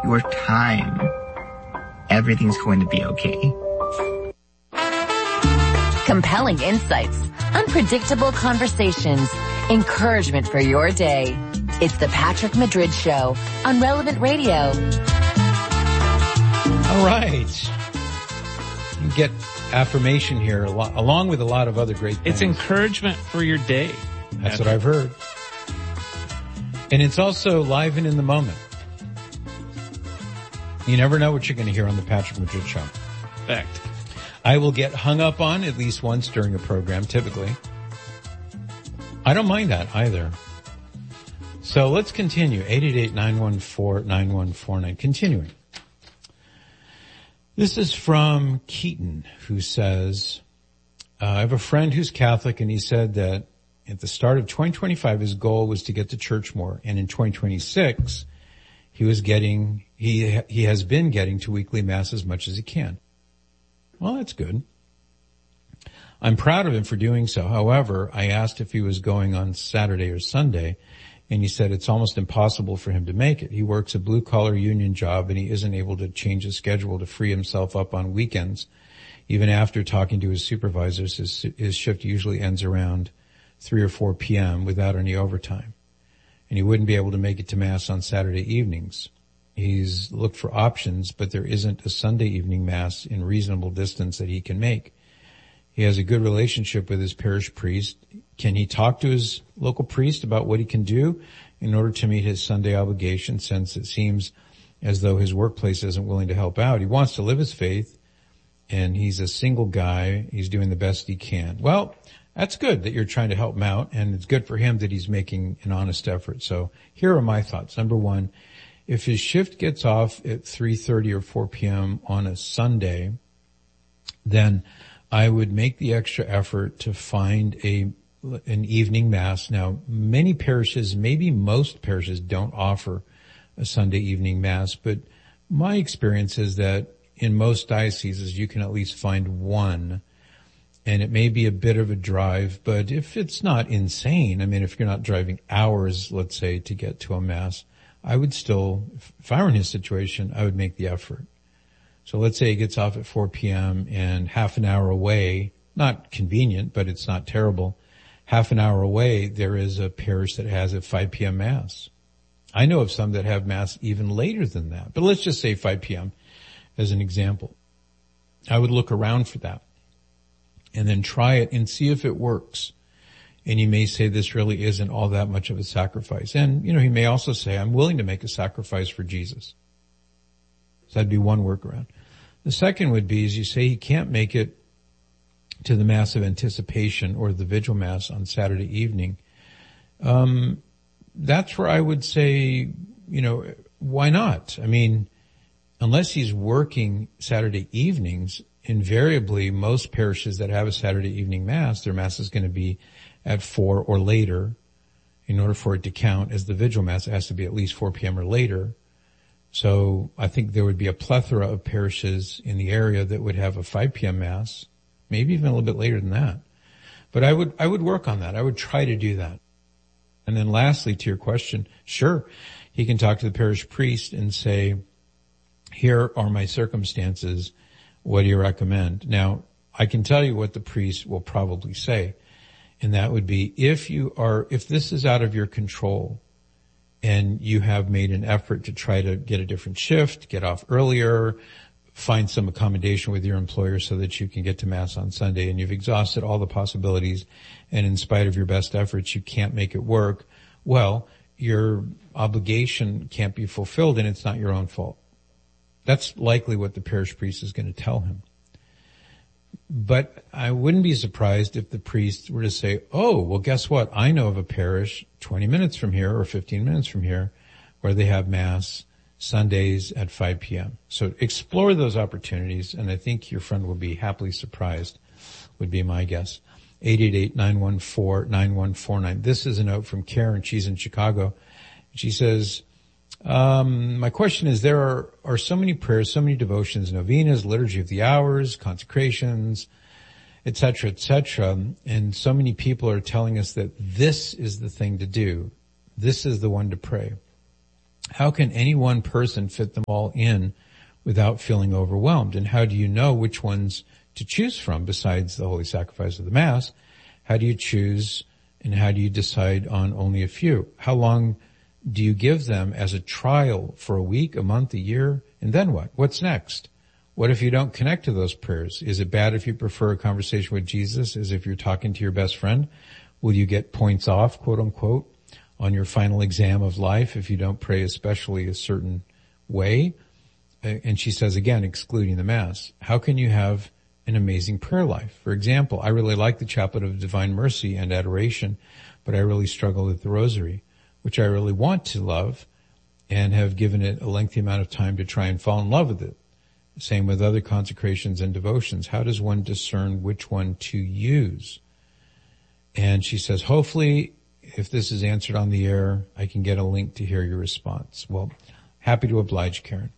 your time, everything's going to be okay. Compelling insights, unpredictable conversations, encouragement for your day. It's the Patrick Madrid Show on Relevant Radio. All right. You get affirmation here along with a lot of other great things. It's encouragement for your day. That's what I've heard. And it's also live and in the moment. You never know what you're going to hear on the Patrick Madrid Show. Fact. I will get hung up on at least once during a program, typically. I don't mind that either. So let's continue. 888-914-9149. Continuing. This is from Keaton, who says, I have a friend who's Catholic, and he said that at the start of 2025, his goal was to get to church more. And in 2026, he has been getting to weekly mass as much as he can. Well, that's good. I'm proud of him for doing so. However, I asked if he was going on Saturday or Sunday, and he said it's almost impossible for him to make it. He works a blue-collar union job, and he isn't able to change his schedule to free himself up on weekends. Even after talking to his supervisors, his shift usually ends around 3 or 4 p.m. without any overtime. And he wouldn't be able to make it to Mass on Saturday evenings. He's looked for options, but there isn't a Sunday evening Mass in reasonable distance that he can make. He has a good relationship with his parish priest. Can he talk to his local priest about what he can do in order to meet his Sunday obligation, since it seems as though his workplace isn't willing to help out? He wants to live his faith, and he's a single guy. He's doing the best he can. Well, that's good that you're trying to help him out, and it's good for him that he's making an honest effort. So here are my thoughts. Number one, if his shift gets off at 3:30 or 4 p.m. on a Sunday, then I would make the extra effort to find an evening Mass. Now, many parishes, maybe most parishes, don't offer a Sunday evening Mass, but my experience is that in most dioceses you can at least find one. And it may be a bit of a drive, but if it's not insane, I mean, if you're not driving hours, let's say, to get to a Mass, I would still, if I were in his situation, I would make the effort. So let's say he gets off at 4 p.m. and half an hour away, not convenient, but it's not terrible. Half an hour away, there is a parish that has a 5 p.m. Mass. I know of some that have Mass even later than that, but let's just say 5 p.m. as an example. I would look around for that and then try it and see if it works. And you may say this really isn't all that much of a sacrifice. And, he may also say, I'm willing to make a sacrifice for Jesus. So that'd be one workaround. The second would be, as you say, he can't make it to the Mass of Anticipation or the Vigil Mass on Saturday evening. That's where I would say, why not? I mean, unless he's working Saturday evenings, invariably most parishes that have a Saturday evening Mass, their Mass is going to be at 4 or later. In order for it to count as the Vigil Mass, it has to be at least 4 p.m. or later. So I think there would be a plethora of parishes in the area that would have a 5 p.m. Mass, maybe even a little bit later than that. But I would work on that. I would try to do that. And then lastly, to your question, sure, he can talk to the parish priest and say, here are my circumstances. What do you recommend? Now, I can tell you what the priest will probably say. And that would be, if this is out of your control and you have made an effort to try to get a different shift, get off earlier, find some accommodation with your employer so that you can get to Mass on Sunday, and you've exhausted all the possibilities, and in spite of your best efforts, you can't make it work, well, your obligation can't be fulfilled and it's not your own fault. That's likely what the parish priest is going to tell him. But I wouldn't be surprised if the priest were to say, oh, well, guess what? I know of a parish 20 minutes from here or 15 minutes from here where they have Mass Sundays at 5 p.m. So explore those opportunities, and I think your friend will be happily surprised, would be my guess. 888-914-9149. This is a note from Karen. She's in Chicago. She says, my question is, there are so many prayers, so many devotions, novenas, liturgy of the hours, consecrations, etc., and so many people are telling us that this is the thing to do. This is the one to pray. How can any one person fit them all in without feeling overwhelmed? And how do you know which ones to choose from besides the holy sacrifice of the Mass? How do you choose and how do you decide on only a few? How long do you give them as a trial for a week, a month, a year? And then what? What's next? What if you don't connect to those prayers? Is it bad if you prefer a conversation with Jesus as if you're talking to your best friend? Will you get points off, quote unquote, on your final exam of life if you don't pray especially a certain way? And she says again, excluding the Mass, how can you have an amazing prayer life? For example, I really like the Chaplet of Divine Mercy and Adoration, but I really struggle with the Rosary, which I really want to love and have given it a lengthy amount of time to try and fall in love with it. Same with other consecrations and devotions. How does one discern which one to use? And she says, hopefully, if this is answered on the air, I can get a link to hear your response. Well, happy to oblige, Karen.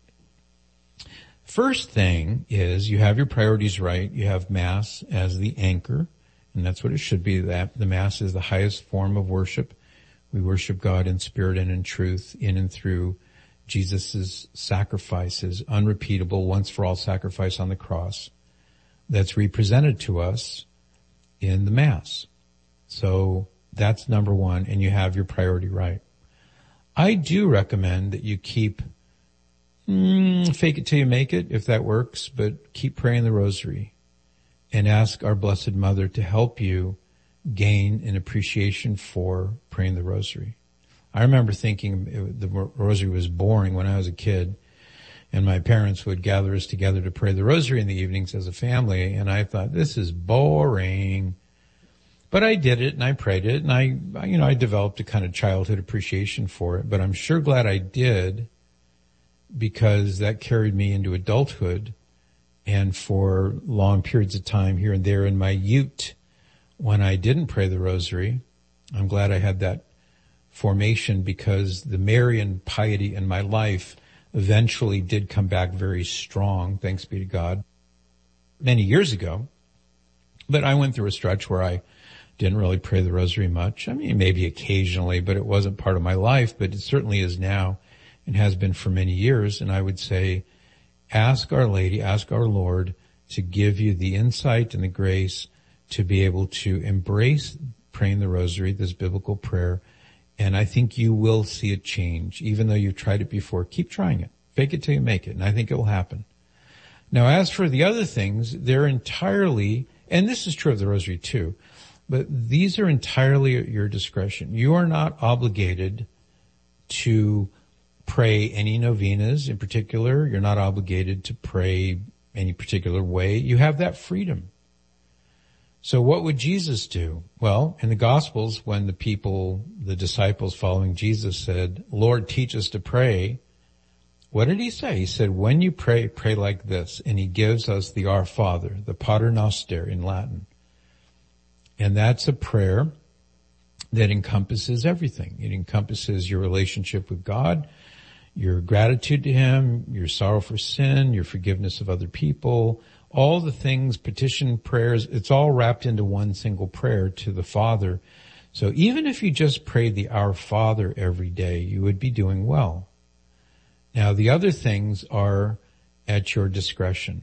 First thing is you have your priorities right. You have Mass as the anchor, and that's what it should be. That the Mass is the highest form of worship. We worship God in spirit and in truth, in and through Jesus' sacrifice, his unrepeatable, once-for-all sacrifice on the cross that's represented to us in the Mass. So that's number one, and you have your priority right. I do recommend that you keep fake it till you make it, if that works, but keep praying the Rosary and ask our Blessed Mother to help you gain an appreciation for praying the Rosary. I remember thinking the Rosary was boring when I was a kid, and my parents would gather us together to pray the Rosary in the evenings as a family, and I thought, this is boring. But I did it, and I prayed it, and I developed a kind of childhood appreciation for it, but I'm sure glad I did, because that carried me into adulthood, and for long periods of time here and there in my youth, when I didn't pray the Rosary, I'm glad I had that formation, because the Marian piety in my life eventually did come back very strong, thanks be to God, many years ago. But I went through a stretch where I didn't really pray the Rosary much. I mean, maybe occasionally, but it wasn't part of my life, but it certainly is now and has been for many years. And I would say, ask Our Lady, ask our Lord to give you the insight and the grace to be able to embrace praying the Rosary, this biblical prayer. And I think you will see it change. Even though you've tried it before, keep trying it. Fake it till you make it. And I think it will happen. Now, as for the other things, they're entirely, and this is true of the Rosary too, but these are entirely at your discretion. You are not obligated to pray any novenas in particular. You're not obligated to pray any particular way. You have that freedom. So what would Jesus do? Well, in the Gospels, when the disciples following Jesus said, Lord, teach us to pray, what did he say? He said, when you pray, pray like this. And he gives us the Our Father, the Pater Noster in Latin. And that's a prayer that encompasses everything. It encompasses your relationship with God, your gratitude to him, your sorrow for sin, your forgiveness of other people, all the things, petition, prayers, it's all wrapped into one single prayer to the Father. So even if you just prayed the Our Father every day, you would be doing well. Now the other things are at your discretion.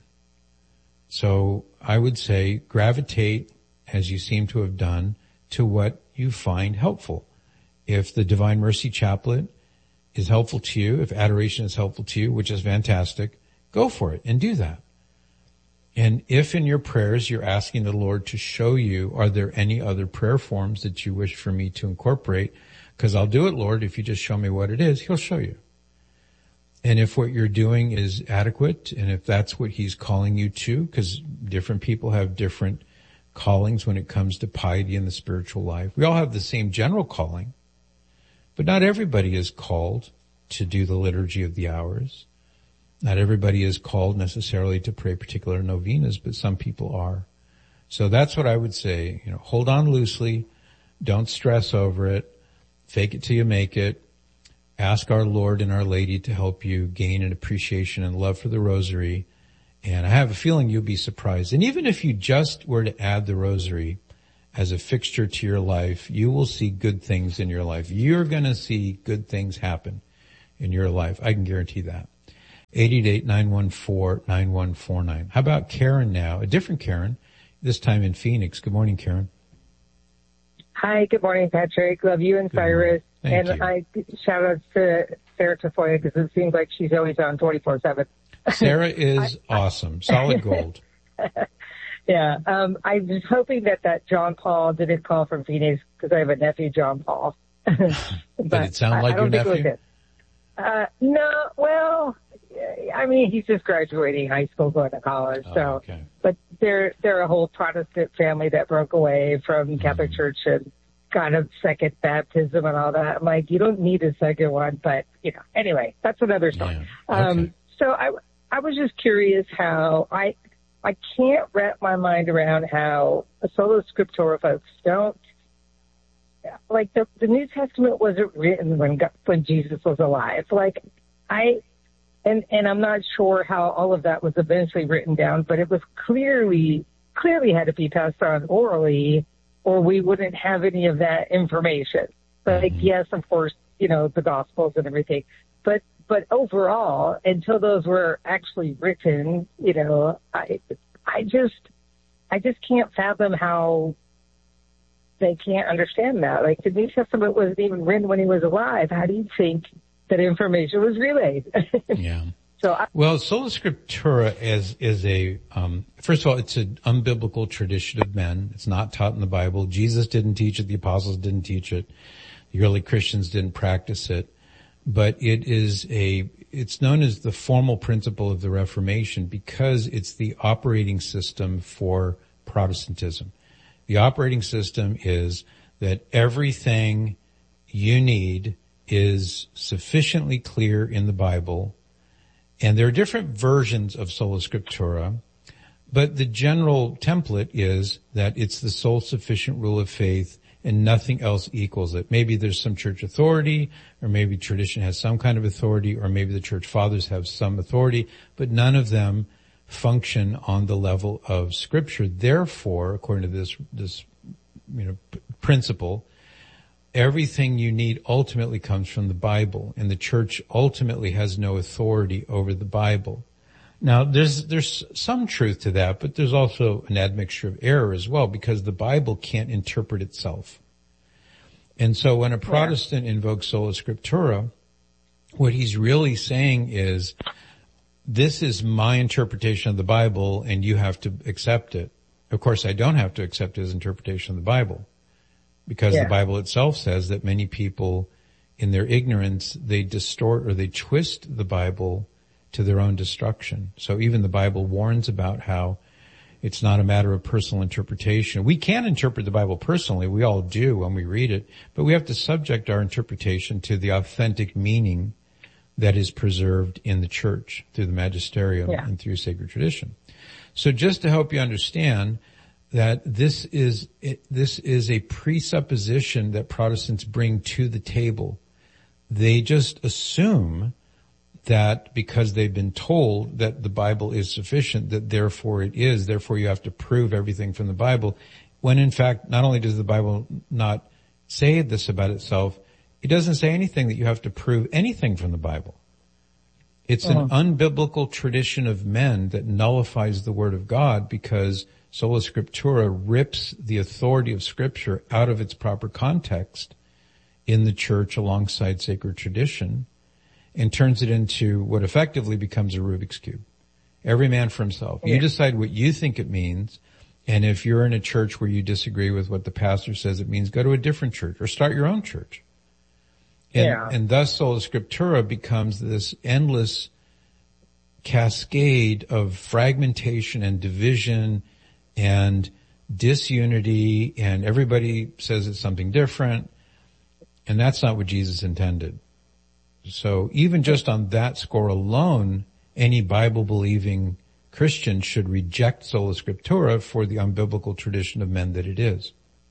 So I would say gravitate, as you seem to have done, to what you find helpful. If the Divine Mercy Chaplet is helpful to you, if adoration is helpful to you, which is fantastic, go for it and do that. And if in your prayers you're asking the Lord to show you, are there any other prayer forms that you wish for me to incorporate? Because I'll do it, Lord, if you just show me what it is, he'll show you. And if what you're doing is adequate, and if that's what he's calling you to, because different people have different callings when it comes to piety and the spiritual life. We all have the same general calling, but not everybody is called to do the Liturgy of the Hours. Not everybody is called necessarily to pray particular novenas, but some people are. So that's what I would say. Hold on loosely. Don't stress over it. Fake it till you make it. Ask our Lord and Our Lady to help you gain an appreciation and love for the Rosary. And I have a feeling you'll be surprised. And even if you just were to add the Rosary as a fixture to your life, you will see good things in your life. You're going to see good things happen in your life. I can guarantee that. 888-914-9149. How about Karen now? A different Karen, this time in Phoenix. Good morning, Karen. Hi, good morning, Patrick. Love you and Cyrus. Thank and you. I shout out to Sarah Tafoya because it seems like she's always on 24/7. Sarah is awesome. Solid gold. Yeah. I was hoping that John Paul didn't call from Phoenix because I have a nephew, John Paul. Did it sound like your nephew? No, well, I mean, he's just graduating high school, going to college. Okay. But they're a whole Protestant family that broke away from Catholic Church and got a second baptism and all that. I'm like, you don't need a second one, but anyway, that's another story. Yeah. Okay. So I was just curious how I can't wrap my mind around how Sola Scriptura folks don't, like the New Testament wasn't written when Jesus was alive. Like and I'm not sure how all of that was eventually written down, but it was clearly had to be passed on orally, or we wouldn't have any of that information. Like, yes, of course, the Gospels and everything, but overall, until those were actually written, I just can't fathom how they can't understand that. Like, the New Testament wasn't even written when he was alive. How do you think that information was relayed? Yeah. Sola Scriptura is a, first of all, it's an unbiblical tradition of men. It's not taught in the Bible. Jesus didn't teach it. The apostles didn't teach it. The early Christians didn't practice it. But it's known as the formal principle of the Reformation because it's the operating system for Protestantism. The operating system is that everything you need is sufficiently clear in the Bible. And there are different versions of Sola Scriptura, but the general template is that it's the sole sufficient rule of faith and nothing else equals it. Maybe there's some church authority, or maybe tradition has some kind of authority, or maybe the church fathers have some authority, but none of them function on the level of Scripture. Therefore, according to this principle, everything you need ultimately comes from the Bible, and the church ultimately has no authority over the Bible. Now, there's some truth to that, but there's also an admixture of error as well, because the Bible can't interpret itself. And so when a Protestant invokes Sola Scriptura, what he's really saying is, this is my interpretation of the Bible, and you have to accept it. Of course, I don't have to accept his interpretation of the Bible, because the Bible itself says that many people, in their ignorance, they distort or they twist the Bible to their own destruction. So even the Bible warns about how it's not a matter of personal interpretation. We can interpret the Bible personally. We all do when we read it, but we have to subject our interpretation to the authentic meaning that is preserved in the church through the magisterium and through sacred tradition. So just to help you understand that this is a presupposition that Protestants bring to the table. They just assume that because they've been told that the Bible is sufficient, that therefore it is, therefore you have to prove everything from the Bible, when in fact, not only does the Bible not say this about itself, it doesn't say anything that you have to prove anything from the Bible. It's an unbiblical tradition of men that nullifies the Word of God, because Sola Scriptura rips the authority of Scripture out of its proper context in the church alongside sacred tradition, and turns it into what effectively becomes a Rubik's Cube. Every man for himself. You decide what you think it means, and if you're in a church where you disagree with what the pastor says it means, go to a different church or start your own church. And thus Sola Scriptura becomes this endless cascade of fragmentation and division and disunity, and everybody says it's something different, and that's not what Jesus intended. So even just on that score alone, any Bible-believing Christian should reject Sola Scriptura for the unbiblical tradition of men that it is.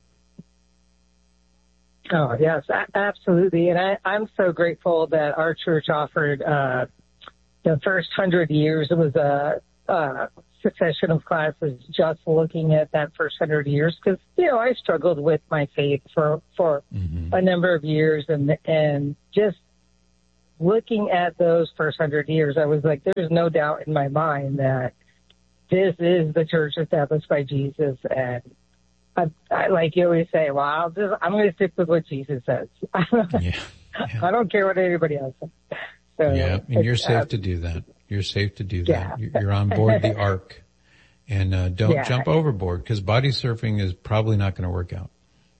Oh, yes, absolutely. And I'm so grateful that our church offered the first 100 years. It was a succession of classes just looking at that first 100 years, because, I struggled with my faith for a number of years, and just looking at those first 100 years, I was like, there's no doubt in my mind that this is the church established by Jesus. And I like you always say, well, I'm going to stick with what Jesus says. Yeah. I don't care what anybody else says. So, yeah, and you're safe to do that. You're safe to do that. Yeah. You're on board the ark. And don't jump overboard, because body surfing is probably not going to work out.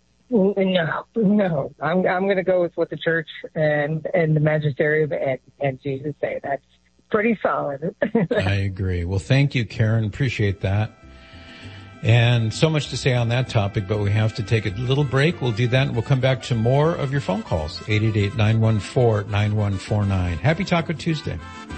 No. I'm going to go with what the church and the magisterium and Jesus say. That's pretty solid. I agree. Well, thank you, Karen. Appreciate that. And so much to say on that topic, but we have to take a little break. We'll do that, and we'll come back to more of your phone calls. 888-914-9149. Happy Taco Tuesday.